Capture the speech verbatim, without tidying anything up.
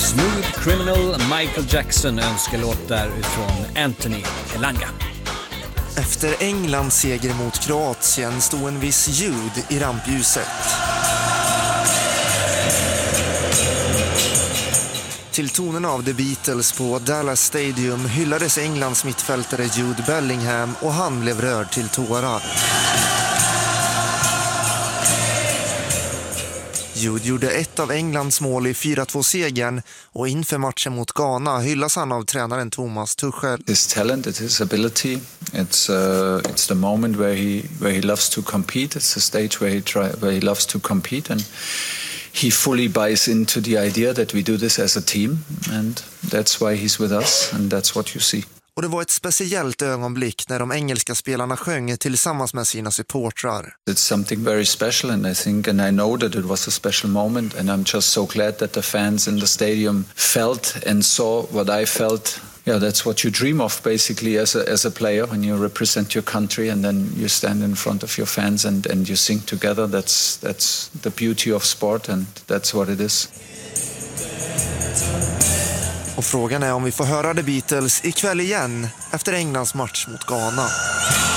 Smooth Criminal, Michael Jackson, önskelåt där från Anthony Elanga. Efter Englands seger mot Kroatien stod en viss ljud i rampljuset. Till tonerna av The Beatles på Dallas Stadium hyllades Englands mittfältare Jude Bellingham och han blev rörd till tårar. Jude gjorde ett av Englands mål i fyra två-segern och inför matchen mot Ghana hyllas han av tränaren Thomas Tuchel. His talent, it's his ability, it's uh, it's the moment where he where he loves to compete. It's the stage where he try where he loves to compete, and he fully buys into the idea that we do this as a team, and that's why he's with us, and that's what you see. Och det var ett speciellt ögonblick när de engelska spelarna sjöng tillsammans med sina supportrar. It's something very special, and I think and I know that it was a special moment, and I'm just so glad that the fans in the stadium felt and saw what I felt. Yeah, that's what you dream of basically as a as a player when you represent your country and then you stand in front of your fans and and you sing together. That's that's the beauty of sport, and that's what it is. Och frågan är om vi får höra The Beatles ikväll igen efter Englands match mot Ghana.